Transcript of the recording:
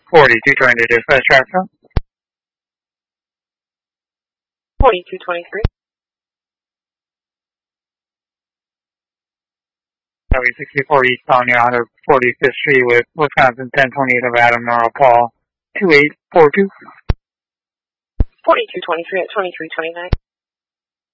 4220 dispatch traffic. 4223. Highway 64 eastbound near 145th Street with Wisconsin 1028 of Adam Normal call 2842. 4223 at 2329.